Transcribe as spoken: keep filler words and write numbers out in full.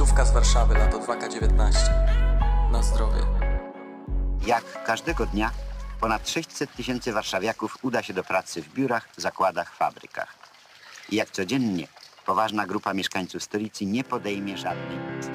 Taksówka z Warszawy, lato dwa K dziewiętnaście. Na zdrowie. Jak każdego dnia ponad sześćset tysięcy warszawiaków uda się do pracy w biurach, zakładach, fabrykach. I jak codziennie poważna grupa mieszkańców stolicy nie podejmie żadnej decyzji.